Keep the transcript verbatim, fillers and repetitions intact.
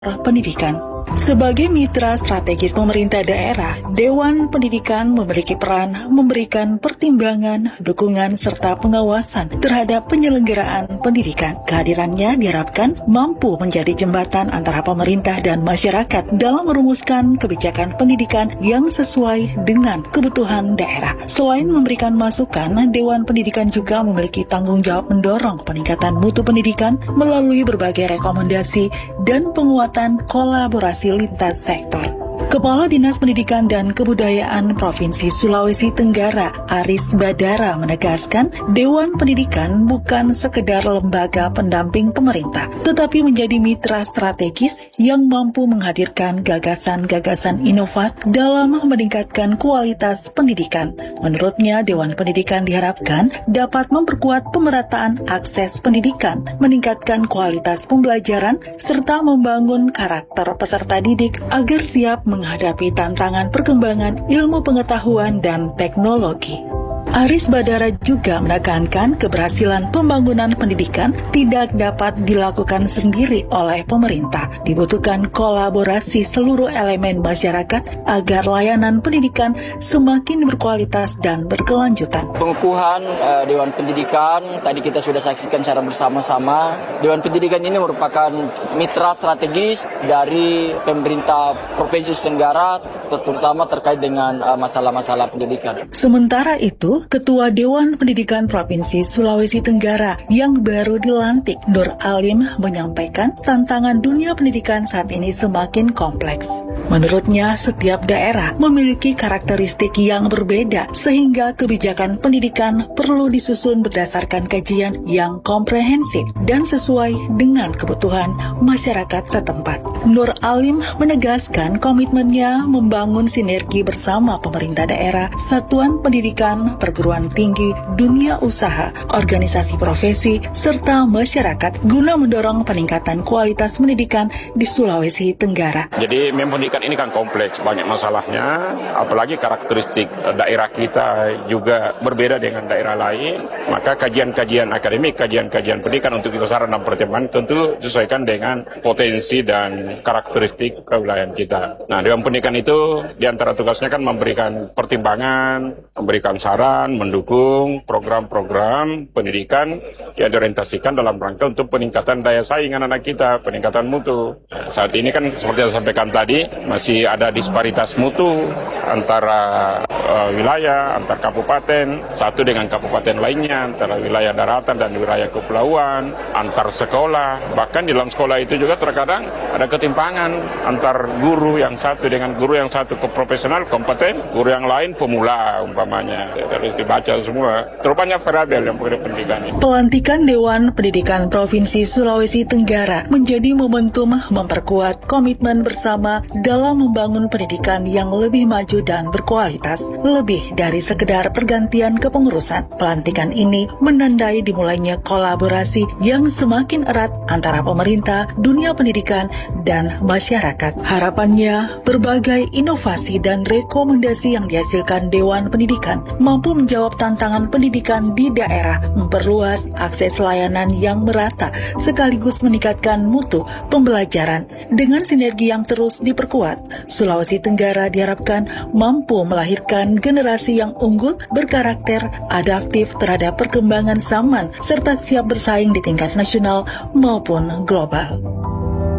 pendidikan. Sebagai mitra strategis pemerintah daerah, Dewan Pendidikan memiliki peran memberikan pertimbangan, dukungan, serta pengawasan terhadap penyelenggaraan pendidikan. Kehadirannya diharapkan mampu menjadi jembatan antara pemerintah dan masyarakat dalam merumuskan kebijakan pendidikan yang sesuai dengan kebutuhan daerah. Selain memberikan masukan, Dewan Pendidikan juga memiliki tanggung jawab mendorong peningkatan mutu pendidikan melalui berbagai rekomendasi dan penguatan kolaborasi lintas sektor. Kepala Dinas Pendidikan dan Kebudayaan Provinsi Sulawesi Tenggara, Aris Badara, menegaskan Dewan Pendidikan bukan sekedar lembaga pendamping pemerintah, tetapi menjadi mitra strategis yang mampu menghadirkan gagasan-gagasan inovatif dalam meningkatkan kualitas pendidikan. Menurutnya, Dewan Pendidikan diharapkan dapat memperkuat pemerataan akses pendidikan, meningkatkan kualitas pembelajaran, serta membangun karakter peserta didik agar siap menghadapi tantangan perkembangan ilmu pengetahuan dan teknologi. Aris Badara juga menekankan keberhasilan pembangunan pendidikan tidak dapat dilakukan sendiri oleh pemerintah. Dibutuhkan kolaborasi seluruh elemen masyarakat agar layanan pendidikan semakin berkualitas dan berkelanjutan. Pengukuhan uh, Dewan Pendidikan, tadi kita sudah saksikan secara bersama-sama. Dewan Pendidikan ini merupakan mitra strategis dari pemerintah Provinsi Tenggara, terutama terkait dengan uh, masalah-masalah pendidikan. Sementara itu, Ketua Dewan Pendidikan Provinsi Sulawesi Tenggara yang baru dilantik, Nur Alim, menyampaikan tantangan dunia pendidikan saat ini semakin kompleks. Menurutnya, setiap daerah memiliki karakteristik yang berbeda sehingga kebijakan pendidikan perlu disusun berdasarkan kajian yang komprehensif dan sesuai dengan kebutuhan masyarakat setempat. Nur Alim menegaskan komitmennya membangun sinergi bersama pemerintah daerah, satuan pendidikan, perguruan tinggi, dunia usaha, organisasi profesi, serta masyarakat guna mendorong peningkatan kualitas pendidikan di Sulawesi Tenggara. Jadi memang pendidikan ini kan kompleks, banyak masalahnya, apalagi karakteristik daerah kita juga berbeda dengan daerah lain, maka kajian-kajian akademik, kajian-kajian pendidikan untuk kita saran dan pertimbangan tentu disesuaikan dengan potensi dan karakteristik kewilayahan kita. Nah, Dewan Pendidikan itu diantara tugasnya kan memberikan pertimbangan, memberikan saran, mendukung program-program pendidikan yang diorientasikan dalam rangka untuk peningkatan daya saing anak-anak kita, peningkatan mutu. Saat ini kan seperti yang saya sampaikan tadi, masih ada disparitas mutu antara uh, wilayah, antar kabupaten, satu dengan kabupaten lainnya, antara wilayah daratan dan wilayah kepulauan, antar sekolah, bahkan di dalam sekolah itu juga terkadang ada ketimpangan antar guru yang satu dengan guru yang satu ke profesional, kompeten, guru yang lain pemula umpamanya. Harus dibaca semua. Terupanya variabel yang pendidikan ini. Pelantikan Dewan Pendidikan Provinsi Sulawesi Tenggara menjadi momentum memperkuat komitmen bersama dalam membangun pendidikan yang lebih maju dan berkualitas, lebih dari sekedar pergantian kepengurusan. Pelantikan ini menandai dimulainya kolaborasi yang semakin erat antara pemerintah, dunia pendidikan, dan masyarakat. Harapannya, berbagai inovasi dan rekomendasi yang dihasilkan Dewan Pendidikan mampu menjawab tantangan pendidikan di daerah, memperluas akses layanan yang merata, sekaligus meningkatkan mutu pembelajaran. Dengan sinergi yang terus diperkuat, Sulawesi Tenggara diharapkan mampu melahirkan generasi yang unggul, berkarakter, adaptif terhadap perkembangan zaman, serta siap bersaing di tingkat nasional maupun global.